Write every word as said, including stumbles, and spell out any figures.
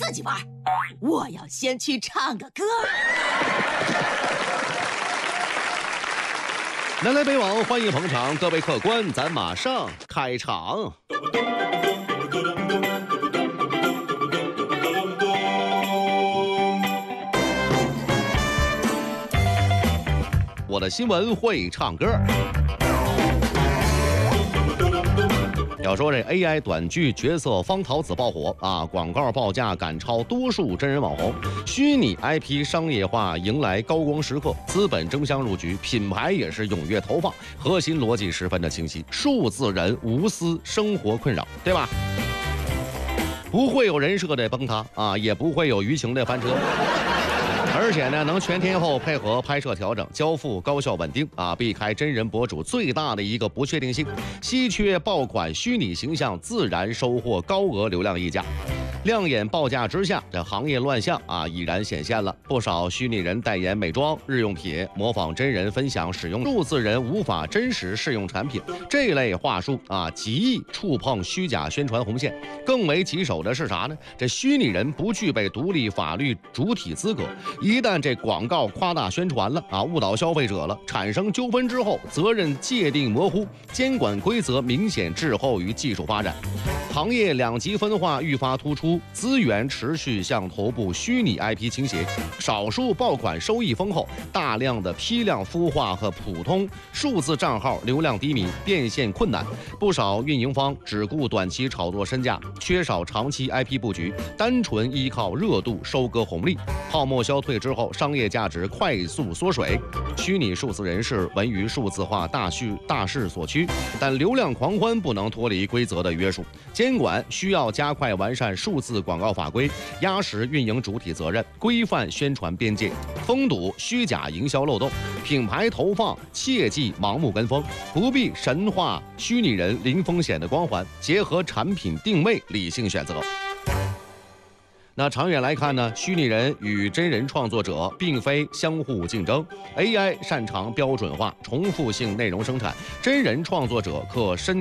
自己玩，我要先去唱个歌。 南来北往，欢迎捧场，各位客官，咱马上开场。我的新闻会唱歌。要说这 A I 短剧角色方桃子爆火啊，广告报价赶超多数真人网红，虚拟 I P 商业化迎来高光时刻，资本争相入局，品牌也是踊跃投放，核心逻辑十分的清晰，数字人无私生活困扰，对吧？不会有人设的崩塌啊，也不会有舆情的翻车。而且呢，能全天候配合拍摄调整，交付高效稳定啊，避开真人博主最大的一个不确定性，稀缺爆款虚拟形象自然收获高额流量溢价。亮眼报价之下，这行业乱象啊已然显现了。不少虚拟人代言美妆、日用品，模仿真人分享使用数字人无法真实试用产品，这类话术啊极易触碰虚假宣传红线。更为棘手的是啥呢？这虚拟人不具备独立法律主体资格，一旦这广告夸大宣传了啊，误导消费者了，产生纠纷之后，责任界定模糊，监管规则明显滞后于技术发展。行业两极分化愈发突出，资源持续向头部虚拟 I P 倾斜，少数爆款收益丰厚，大量的批量孵化和普通数字账号流量低迷，变现困难。不少运营方只顾短期炒作身价，缺少长期 I P 布局，单纯依靠热度收割红利。泡沫消退之后，商业价值快速缩水。虚拟数字人士文于数字化大势大势所趋，但流量狂欢不能脱离规则的约束。监管需要加快完善数字广告法规，压实运营主体责任，规范宣传边界，封堵虚假营销漏洞。品牌投放切忌盲目跟风，不必神化虚拟人零风险的光环，结合产品定位理性选择。那长远来看呢，虚拟人与真人创作者并非相互竞争。A I 擅长标准化、重复性内容生产，真人创作者可深